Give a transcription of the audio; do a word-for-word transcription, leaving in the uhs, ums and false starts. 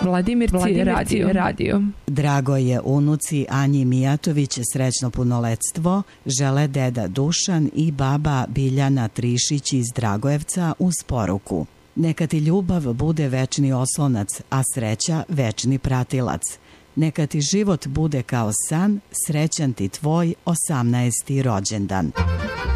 Vladimirci, Vladimirci radio. radio. Drago je unuci Anji Mijatović srećno punoletstvo, žele deda Dušan i baba Biljana Trišić iz Dragojevca uz poruku: neka ti ljubav bude večni oslonac, a sreća večni pratilac. Neka ti život bude kao san, srećan ti tvoj osamnaesti rođendan.